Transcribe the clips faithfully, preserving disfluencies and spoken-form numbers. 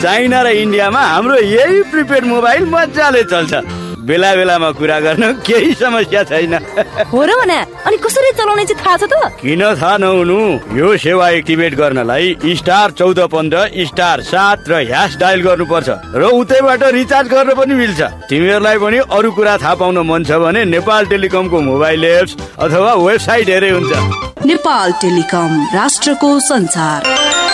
China र इन्डियामा हाम्रो यही प्रिपेड मोबाइल मजाले चल्छ। बेला बेलामा कुरा गर्न केही समस्या छैन। हो र भने अनि कसरी चलाउने चाहिँ थाहा छ त? किन थाहा नहुनु? यो सेवा एक्टिभेट गर्नलाई स्टार चौध पन्ध्र स्टार सात र ह्यास डायल गर्नुपर्छ र उतैबाट रिचार्ज गर्न पनि मिल्छ। तिमीहरूलाई पनि अरू कुरा थाहा पाउन मन छ भने नेपाल टेलिकमको मोबाइल एप्स अथवा वेबसाइट हेरे हुन्छ। नेपाल टेलिकम, राष्ट्रको संचार।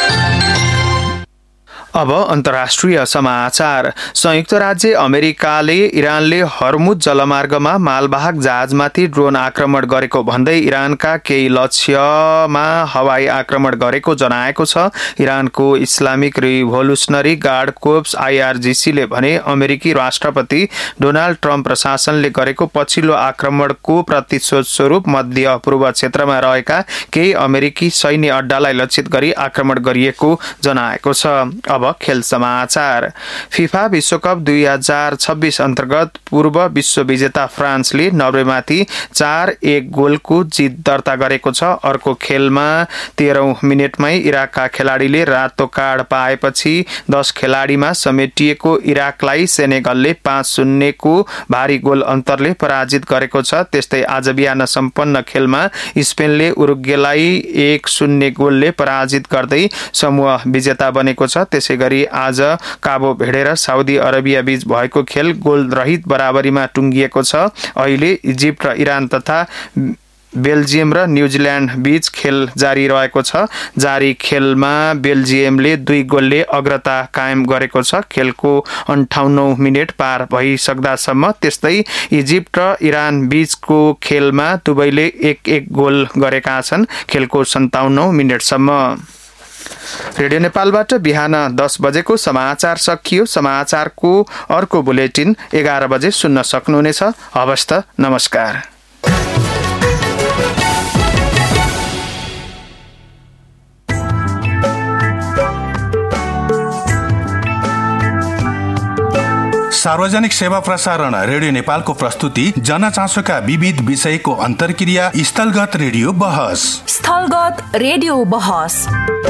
अब अन्तर्राष्ट्रिय समाचार। संयुक्त राज्य अमेरिकाले इरानले हर्मुज जलमार्गमा मालवाहक जहाजमाथि ड्रोन आक्रमण गरेको भन्दै इरानका केही लक्ष्यमा हवाई आक्रमण गरेको जनाएको छ। इरानको इस्लामिक रिभोल्युसनरी गार्ड कोर्प्स आईआरजीसीले भने अमेरिकी राष्ट्रपति डोनाल्ड ट्रम्प प्रशासनले गरेको पछिल्लो आक्रमणको प्रतिशोध स्वरूप मध्य पूर्व क्षेत्रमा रहेका केही अमेरिकी सैन्य अड्डालाई लक्षित गरी आक्रमण गरिएको जनाएको छ। अब खेल समाचार। फिफा विश्वकप दुई हजार छब्बीस अन्तर्गत पूर्व विश्व विजेता फ्रान्सले नर्वेमाथि चार एक गोलको जित दर्ता गरेको छ। अर्को खेलमा तेह्रौं मिनटमै इराकका खेलाडीले रातो कार्ड पाएपछि दस खेलाडीमा समेटिएको इराकलाई सेनेगलले पाँच शून्यको भारी गोल अन्तरले पराजित गरेको छ। त्यस्तै आज बिहान सम्पन्न खेलमा स्पेनले उरुग्वेलाई एक शून्य गोलले पराजित गर्दै समूह विजेता बनेको छ। त्यसै गरी आज काबो भेडे र साउदी अरेबिया बीच भएको खेल गोल रहित बराबरीमा टुङ्गिएको छ। अहिले इजिप्ट र इरान तथा बेल्जियम र न्युजिल्यान्ड बीच खेल जारी रहेको छ। जारी खेलमा बेल्जियमले दुई गोलले अग्रता कायम गरेको छ। खेलको अन्ठाउन्नौ मिनट पार भइसक्दासम्म त्यस्तै इजिप्ट र इरान बीचको खेलमा दुवैले एक एक गोल गरेका छन्। खेलको सन्ताउन्नौ मिनटसम्म। रेडियो नेपालबाट बिहान दस बजेको समाचार सकियो। समाचारको अर्को बुलेटिन एघार बजे सुन्न सक्नुहुनेछ। हवस् त, नमस्कार। सार्वजनिक सेवा प्रसारण रेडियो नेपालको प्रस्तुति जनचासोका विविध विषयको अन्तर्क्रिया स्थलगत रेडियो बहस। स्थलगत रेडियो बहस।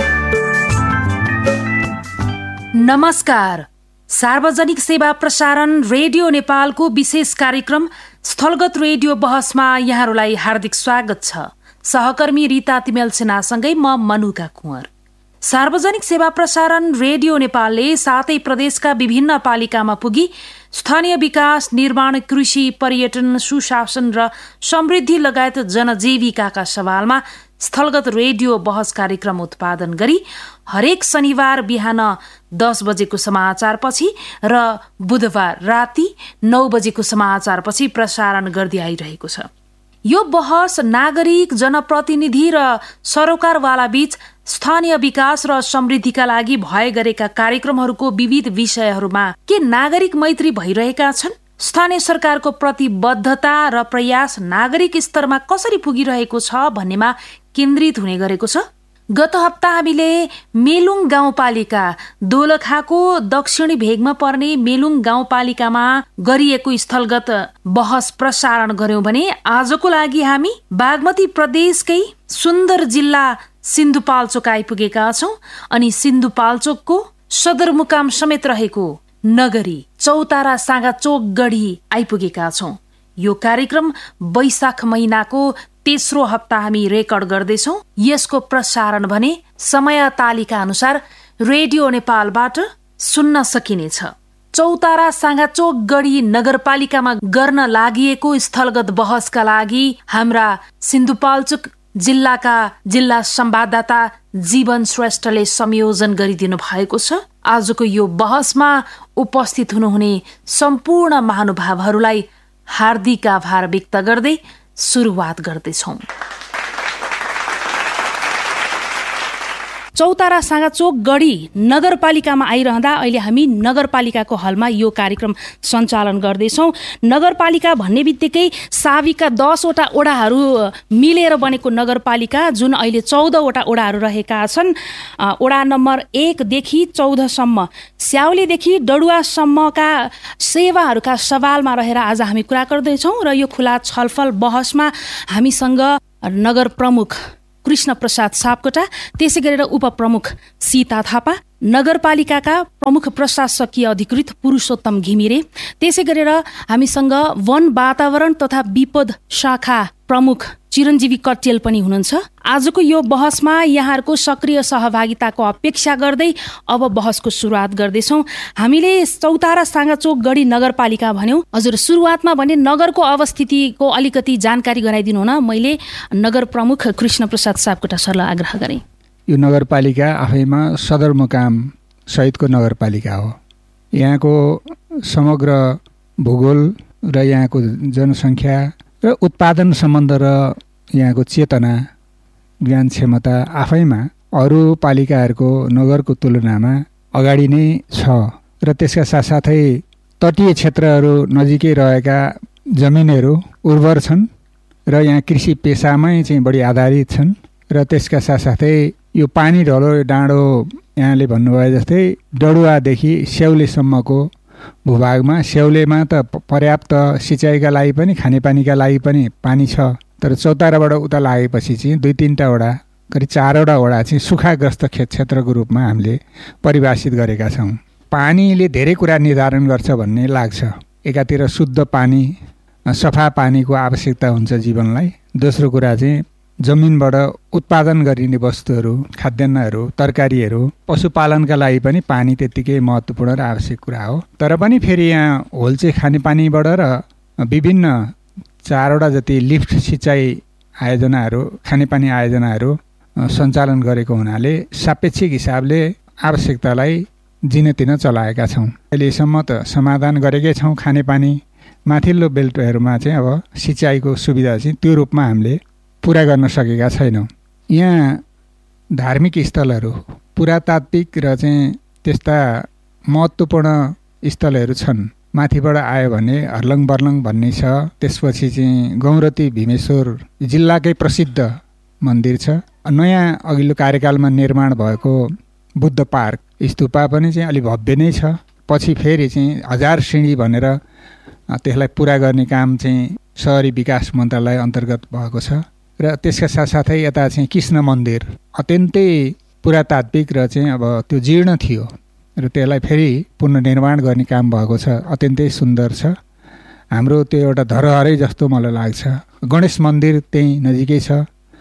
नमस्कार। सार्वजनिक सेवा प्रसारण रेडियो नेपालको विशेष कार्यक्रम स्थलगत रेडियो बहसमा यहाँहरूलाई हार्दिक स्वागत छ। सहकर्मी रीता तिमेल सेनासँगै म मनुका कुँवर। सार्वजनिक सेवा प्रसारण रेडियो नेपालले सातै प्रदेशका विभिन्न पालिकामा पुगी स्थानीय विकास, निर्माण, कृषि, पर्यटन, सुशासन र समृद्धि लगायत जनजीविकाका सवालमा स्थलगत रेडियो बहस कार्यक्रम उत्पादन गरी हरेक शनिबार बिहान दस बजेको समाचारपछि र बुधबार राति नौ बजेको समाचारपछि प्रसारण गर्दै आइरहेको छ। यो बहस नागरिक, जनप्रतिनिधि र सरोकारवाला बीच स्थानीय विकास र समृद्धिका लागि भए गरेका कार्यक्रमहरूको विविध विषयहरूमा के नागरिक मैत्री भइरहेका छन्, स्थानीय सरकारको प्रतिबद्धता र प्रयास नागरिक स्तरमा कसरी पुगिरहेको छ भन्नेमा केन्द्रित हुने गरेको छ। गत हप्ता हामीले मेलुङ गाउँपालिका दोलखाको दक्षिणी भेगमा पर्ने मेलुङ गाउँपालिकामा गरिएको स्थलगत बहस प्रसारण गर्यौं भने आजको लागि हामी बागमती प्रदेशकै सुन्दर जिल्ला सिन्धुपाल्चोक आइपुगेका छौं अनि सिन्धुपाल्चोकको सदरमुकाम समेत रहेको नगरी चौतारा साँगाचोक गढी आइपुगेका छौं। यो कार्यक्रम वैशाख महिनाको तेस्रो हप्ता हामी रेकर्ड गर्दैछौं। यसको प्रसारण भने समय तालिका अनुसार रेडियो नेपालबाट सुन्न सकिनेछ। चौतारा साँगाचोक गढी नगरपालिकामा गर्न लागिएको स्थलगत बहसका लागि हाम्रा सिन्धुपाल्चोक जिल्लाका जिल्ला संवाददाता जीवन श्रेष्ठले संयोजन गरिदिनु भएको छ। आजको यो बहसमा उपस्थित हुनुहुने सम्पूर्ण महानुभावहरूलाई हार्दिक आभार व्यक्त गर्दै सुरुवात गर्दैछौं। चौतारा साँगाचोक गढी नगरपालिकामा आइरहँदा अहिले हामी नगरपालिकाको हलमा यो कार्यक्रम सञ्चालन गर्दैछौँ। नगरपालिका भन्ने बित्तिकै साविका दसवटा ओडाहरू मिलेर बनेको नगरपालिका जुन अहिले चौधवटा ओडाहरू रहेका छन्। ओडा नम्बर एकदेखि चौधसम्म स्याउलीदेखि डडुवासम्मका सेवाहरूका सवालमा रहेर आज हामी कुरा गर्दैछौँ र यो खुला छलफल बहसमा हामीसँग नगर प्रमुख कृष्ण प्रसाद सापकोटा, त्यसै गरेर उपप्रमुख सीता थापा, नगरपालिकाका प्रमुख प्रशासकीय अधिकृत पुरुषोत्तम घिमिरे, त्यसै गरेर हामीसँग वन वातावरण तथा विपद शाखा प्रमुख चिरञ्जीवी कट्टेल पनि हुनुहुन्छ। आजको यो बहसमा यहाँहरूको सक्रिय सहभागिताको अपेक्षा गर्दै अब बहसको सुरुवात गर्दैछौँ। हामीले चौतारा साँगाचोक गढी नगरपालिका भन्यौँ। हजुर, सुरुवातमा भने नगरको अवस्थितिको अलिकति जानकारी गराइदिनु न। मैले नगर प्रमुख कृष्ण प्रसाद सापकोटा सरलाई आग्रह गरेँ। यो नगरपालिका आफैमा सदरमुकाम सहितको नगरपालिका हो। यहाँको समग्र भूगोल र यहाँको जनसङ्ख्या र उत्पादन सम्बन्ध र यहाँको चेतना ज्ञान क्षमता आफैमा अरू पालिकाहरूको नगरको तुलनामा अगाडि नै छ र त्यसका साथसाथै तटीय क्षेत्रहरू नजिकै रहेका जमिनहरू उर्वर छन् र यहाँ कृषि पेसामै चाहिँ बढी आधारित छन् र त्यसका साथसाथै यो पानी ढलो डाँडो यहाँले भन्नुभयो जस्तै डडुवादेखि स्याउलेसम्मको भूभागमा स्याउलेमा त पर्याप्त सिँचाइका लागि पनि खानेपानीका लागि पनि पानी छ, तर चौताराबाट उता लागेपछि चाहिँ दुई तिनवटा वडा करिब चारवटा वडा चाहिँ सुखाग्रस्त क्षेत्रको रूपमा हामीले परिभाषित गरेका छौँ। पानीले धेरै कुरा निर्धारण गर्छ भन्ने लाग्छ। एकातिर शुद्ध पानी, सफा पानीको आवश्यकता हुन्छ जीवनलाई। दोस्रो कुरा चाहिँ जमिनबाट उत्पादन गरिने वस्तुहरू, खाद्यान्नहरू, तरकारीहरू, पशुपालनका लागि पनि पानी त्यत्तिकै महत्त्वपूर्ण र आवश्यक कुरा हो। तर पनि फेरि यहाँ होल्चे खानेपानीबाट र विभिन्न चारवटा जति लिफ्ट सिँचाइ आयोजनाहरू, खानेपानी आयोजनाहरू सञ्चालन गरेको हुनाले सापेक्षिक हिसाबले आवश्यकतालाई जिनतिन चलाएका छौँ। अहिलेसम्म त समाधान गरेकै छौँ। खानेपानी माथिल्लो बेल्टहरूमा चाहिँ अब सिँचाइको सुविधा चाहिँ त्यो रूपमा हामीले पुरा गर्न सकेका छैनौँ। यहाँ धार्मिक स्थलहरू, पुरातात्विक र चाहिँ त्यस्ता महत्त्वपूर्ण स्थलहरू छन्। माथिबाट आयो भने हर्लङ बर्लङ भन्ने छ, त्यसपछि चाहिँ गौरती भीमेश्वर जिल्लाकै प्रसिद्ध मन्दिर छ। नयाँ अघिल्लो कार्यकालमा निर्माण भएको बुद्ध पार्क स्तूपा पनि चाहिँ अलि भव्य नै छ। पछि फेरि चाहिँ हजार सिँढी भनेर त्यसलाई पुरा गर्ने काम चाहिँ सहरी विकास मन्त्रालय अन्तर्गत भएको छ। र त्यसका साथसाथै यता चाहिँ कृष्ण मन्दिर अत्यन्तै पुरातात्विक र चाहिँ अब त्यो जीर्ण थियो र त्यसलाई फेरि पुनर्निर्माण गर्ने काम भएको छ। अत्यन्तै सुन्दर छ। हाम्रो त्यो एउटा धरोहरै जस्तो मलाई लाग्छ। गणेश मन्दिर त्यहीँ नजिकै छ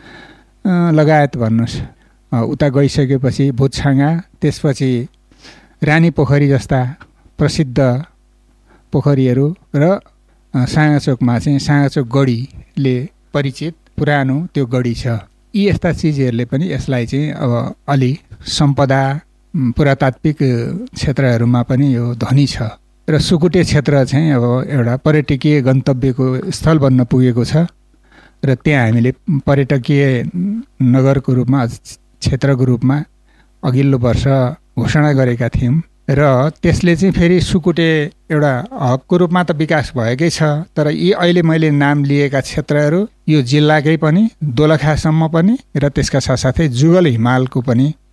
लगायत भन्नुहोस्। उता गइसकेपछि भुतछाङ्गा, त्यसपछि रानी पोखरी जस्ता प्रसिद्ध पोखरीहरू र साँगाचोकमा चाहिँ साँगाचोक गढीले परिचित पुरानो त्यो गढी छ। यी यस्ता चिजहरूले पनि यसलाई चाहिँ अब अलि सम्पदा पुरातात्विक क्षेत्रहरूमा पनि यो धनी छ। र सुकुटे क्षेत्र चाहिँ अब एउटा पर्यटकीय गन्तव्यको स्थल बन्न पुगेको छ र त्यहाँ हामीले पर्यटकीय नगरको रूपमा, क्षेत्रको रूपमा अघिल्लो वर्ष घोषणा गरेका थियौँ र त्यसले चाहिँ फेरि सुकुटे एउटा हबको रूपमा त विकास भएकै छ। तर यी अहिले मैले नाम लिएका क्षेत्रहरू यो जिल्लाकै पनि, दोलखासम्म पनि र त्यसका साथसाथै जुगल हिमालको पनि